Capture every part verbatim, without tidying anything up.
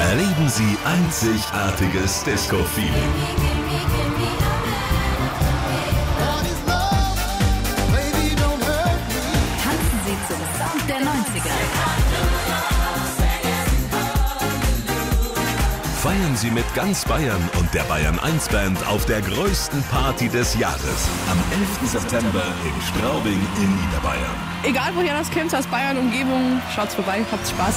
Erleben Sie einzigartiges Disco-Feeling. Tanzen Sie zum Sound der neunziger. Feiern Sie mit ganz Bayern und der Bayern eins Band auf der größten Party des Jahres. Am elften September in Straubing in Niederbayern. Egal woher das kommt, aus Bayern, Umgebung, schaut's vorbei, habt Spaß.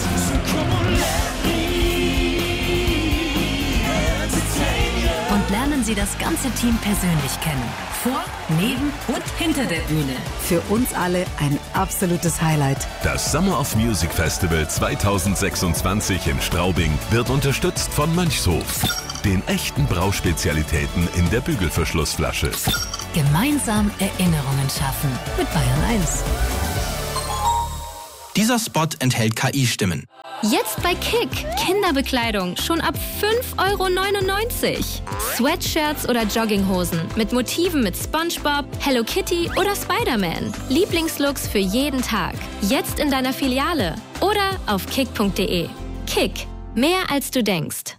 Und lernen Sie das ganze Team persönlich kennen. Vor, neben und hinter der Bühne. Für uns alle ein absolutes Highlight. Das Summer of Music Festival zweitausendsechsundzwanzig in Straubing wird unterstützt von Mönchshof, den echten Brauspezialitäten in der Bügelverschlussflasche. Gemeinsam Erinnerungen schaffen mit Bayern eins. Dieser Spot enthält K I-Stimmen. Jetzt bei Kick. Kinderbekleidung schon ab fünf Euro neunundneunzig. Sweatshirts oder Jogginghosen mit Motiven mit SpongeBob, Hello Kitty oder Spider-Man. Lieblingslooks für jeden Tag. Jetzt in deiner Filiale oder auf kick punkt de. Kick. Mehr als du denkst.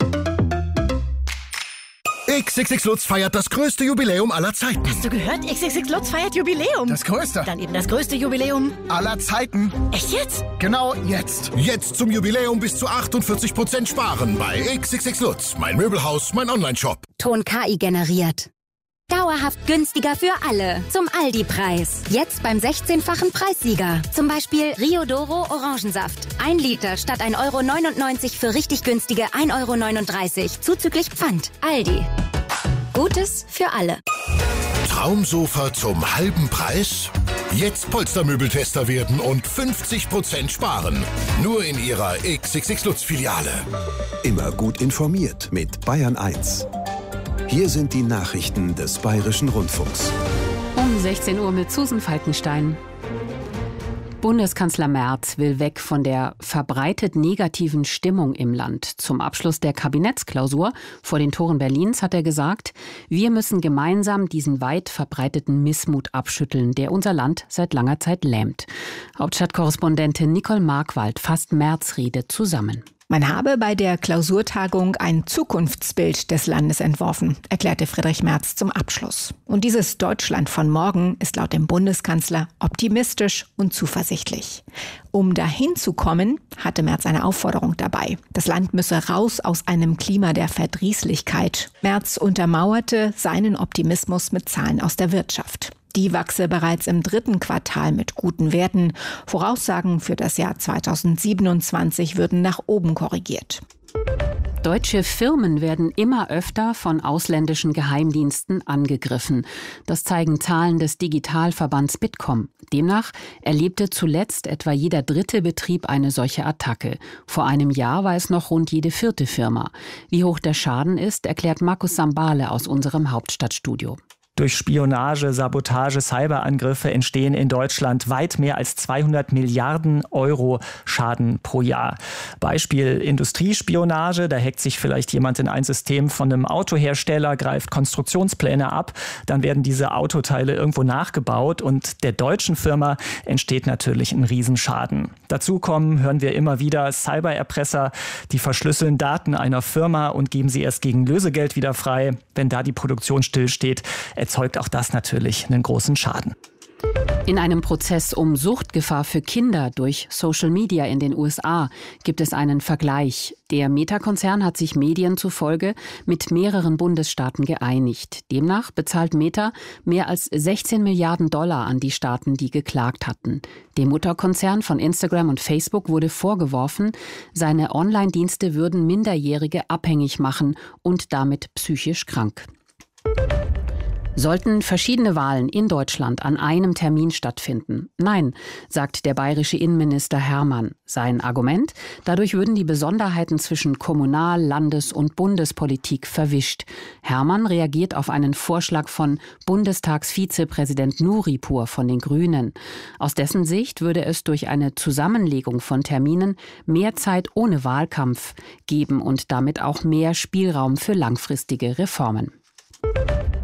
X X X Lutz feiert das größte Jubiläum aller Zeiten. Hast du gehört? X X X Lutz feiert Jubiläum. Das größte. Dann eben das größte Jubiläum aller Zeiten. Echt jetzt? Genau jetzt. Jetzt zum Jubiläum bis zu achtundvierzig Prozent sparen bei X X X Lutz. Mein Möbelhaus, mein Onlineshop. Ton K I generiert. Dauerhaft günstiger für alle. Zum Aldi-Preis. Jetzt beim sechzehnfachen Preissieger. Zum Beispiel Riodoro Orangensaft. Ein Liter statt ein Euro neunundneunzig für richtig günstige ein Euro neununddreißig. Zuzüglich Pfand. Aldi. Gutes für alle. Traumsofa zum halben Preis? Jetzt Polstermöbeltester werden und fünfzig Prozent sparen. Nur in Ihrer X X X Lutz Filiale. Immer gut informiert mit Bayern eins. Hier sind die Nachrichten des Bayerischen Rundfunks. Um sechzehn Uhr mit Susan Falkenstein. Bundeskanzler Merz will weg von der verbreitet negativen Stimmung im Land. Zum Abschluss der Kabinettsklausur vor den Toren Berlins hat er gesagt, wir müssen gemeinsam diesen weit verbreiteten Missmut abschütteln, der unser Land seit langer Zeit lähmt. Hauptstadtkorrespondentin Nicole Markwald fasst Merz' Rede zusammen. Man habe bei der Klausurtagung ein Zukunftsbild des Landes entworfen, erklärte Friedrich Merz zum Abschluss. Und dieses Deutschland von morgen ist laut dem Bundeskanzler optimistisch und zuversichtlich. Um dahin zu kommen, hatte Merz eine Aufforderung dabei. Das Land müsse raus aus einem Klima der Verdrießlichkeit. Merz untermauerte seinen Optimismus mit Zahlen aus der Wirtschaft. Die wachse bereits im dritten Quartal mit guten Werten. Voraussagen für das Jahr zweitausendsiebenundzwanzig würden nach oben korrigiert. Deutsche Firmen werden immer öfter von ausländischen Geheimdiensten angegriffen. Das zeigen Zahlen des Digitalverbands Bitkom. Demnach erlebte zuletzt etwa jeder dritte Betrieb eine solche Attacke. Vor einem Jahr war es noch rund jede vierte Firma. Wie hoch der Schaden ist, erklärt Markus Sambale aus unserem Hauptstadtstudio. Durch Spionage, Sabotage, Cyberangriffe entstehen in Deutschland weit mehr als zweihundert Milliarden Euro Schaden pro Jahr. Beispiel Industriespionage, da hackt sich vielleicht jemand in ein System von einem Autohersteller, greift Konstruktionspläne ab, dann werden diese Autoteile irgendwo nachgebaut und der deutschen Firma entsteht natürlich ein Riesenschaden. Dazu kommen, hören wir immer wieder, Cybererpresser, die verschlüsseln Daten einer Firma und geben sie erst gegen Lösegeld wieder frei. Wenn da die Produktion stillsteht, erzeugt auch das natürlich einen großen Schaden. In einem Prozess um Suchtgefahr für Kinder durch Social Media in den U S A gibt es einen Vergleich. Der Meta-Konzern hat sich Medien zufolge mit mehreren Bundesstaaten geeinigt. Demnach bezahlt Meta mehr als sechzehn Milliarden Dollar an die Staaten, die geklagt hatten. Dem Mutterkonzern von Instagram und Facebook wurde vorgeworfen, seine Online-Dienste würden Minderjährige abhängig machen und damit psychisch krank. Sollten verschiedene Wahlen in Deutschland an einem Termin stattfinden? Nein, sagt der bayerische Innenminister Hermann. Sein Argument? Dadurch würden die Besonderheiten zwischen Kommunal-, Landes- und Bundespolitik verwischt. Hermann reagiert auf einen Vorschlag von Bundestagsvizepräsident Nuripur von den Grünen. Aus dessen Sicht würde es durch eine Zusammenlegung von Terminen mehr Zeit ohne Wahlkampf geben und damit auch mehr Spielraum für langfristige Reformen.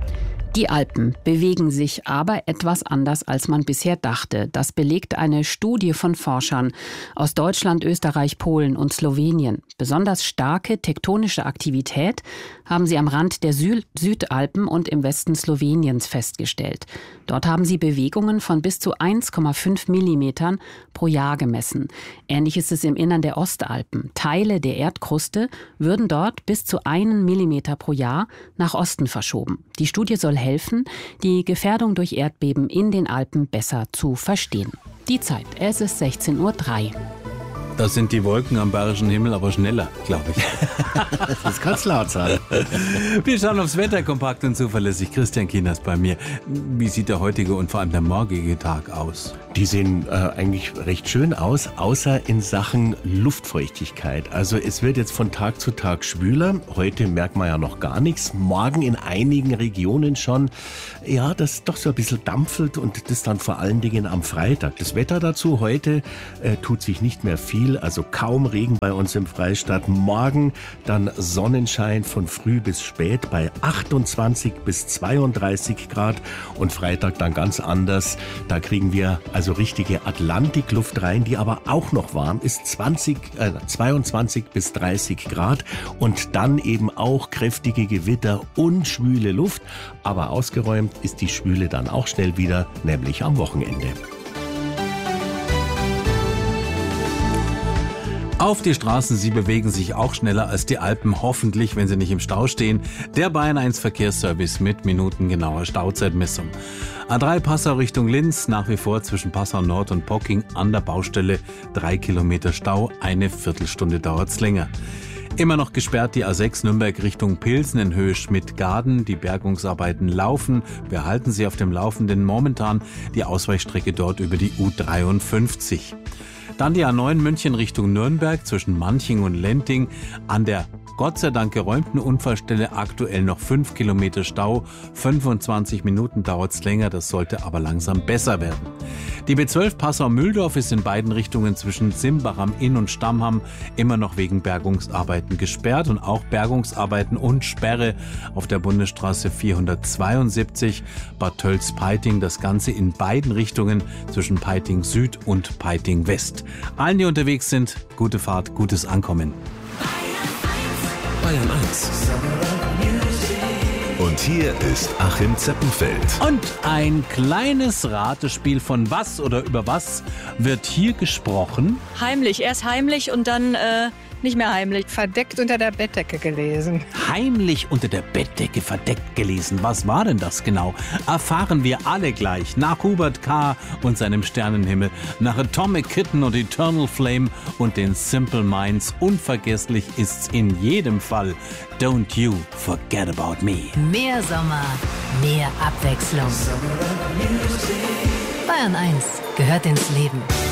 Die Alpen bewegen sich aber etwas anders, als man bisher dachte. Das belegt eine Studie von Forschern aus Deutschland, Österreich, Polen und Slowenien. Besonders starke tektonische Aktivität haben sie am Rand der Sü- Südalpen und im Westen Sloweniens festgestellt. Dort haben sie Bewegungen von bis zu eins Komma fünf Millimetern pro Jahr gemessen. Ähnlich ist es im Innern der Ostalpen. Teile der Erdkruste würden dort bis zu einen Millimeter pro Jahr nach Osten verschoben. Die Studie soll helfen, die Gefährdung durch Erdbeben in den Alpen besser zu verstehen. Die Zeit, es ist sechzehn Uhr drei. Da sind die Wolken am bayerischen Himmel aber schneller, glaube ich. Das kann es laut sein. Wir schauen aufs Wetter, kompakt und zuverlässig. Christian Kieners bei mir. Wie sieht der heutige und vor allem der morgige Tag aus? Die sehen äh, eigentlich recht schön aus, außer in Sachen Luftfeuchtigkeit. Also es wird jetzt von Tag zu Tag schwüler. Heute merkt man ja noch gar nichts. Morgen in einigen Regionen schon. Ja, das doch so ein bisschen dampfelt und das dann vor allen Dingen am Freitag. Das Wetter dazu heute äh, tut sich nicht mehr viel. Also kaum Regen bei uns im Freistaat. Morgen dann Sonnenschein von früh bis spät bei achtundzwanzig bis zweiunddreißig Grad. Und Freitag dann ganz anders. Da kriegen wir also richtige Atlantikluft rein, die aber auch noch warm ist. zwanzig, äh, zweiundzwanzig bis dreißig Grad. Und dann eben auch kräftige Gewitter und schwüle Luft. Aber ausgeräumt ist die Schwüle dann auch schnell wieder, nämlich am Wochenende. Auf die Straßen, sie bewegen sich auch schneller als die Alpen, hoffentlich, wenn sie nicht im Stau stehen. Der Bayern eins Verkehrsservice mit minutengenauer Stauzeitmessung. A drei Passau Richtung Linz, nach wie vor zwischen Passau Nord und Pocking an der Baustelle. Drei Kilometer Stau, eine Viertelstunde dauert's länger. Immer noch gesperrt die A sechs Nürnberg Richtung Pilsen in Höhe Schmidt-Gaden. Die Bergungsarbeiten laufen. Wir halten sie auf dem Laufenden. Momentan die Ausweichstrecke dort über die U dreiundfünfzig. Dann die A neun München Richtung Nürnberg zwischen Manching und Lenting. An der Gott sei Dank geräumten Unfallstelle aktuell noch fünf Kilometer Stau. fünfundzwanzig Minuten dauert's länger, das sollte aber langsam besser werden. Die B zwölf Passau-Mühldorf ist in beiden Richtungen zwischen Simbach am Inn und Stammham immer noch wegen Bergungsarbeiten gesperrt. Und auch Bergungsarbeiten und Sperre auf der Bundesstraße vierhundertzweiundsiebzig Bad Tölz-Peiting. Das Ganze in beiden Richtungen zwischen Peiting Süd und Peiting West. Allen, die unterwegs sind, gute Fahrt, gutes Ankommen. Bayern eins. Und hier ist Achim Zeppenfeld. Und ein kleines Ratespiel von was oder über was wird hier gesprochen? Heimlich, erst heimlich und dann äh, nicht mehr heimlich. Verdeckt unter der Bettdecke gelesen. Heimlich unter der Bettdecke verdeckt gelesen. Was war denn das genau? Erfahren wir alle gleich. Nach Hubert K. und seinem Sternenhimmel, nach Atomic Kitten und Eternal Flame und den Simple Minds. Unvergesslich ist's in jedem Fall. Don't you forget about me. Mehr Sommer, mehr Abwechslung. Bayern eins gehört ins Leben.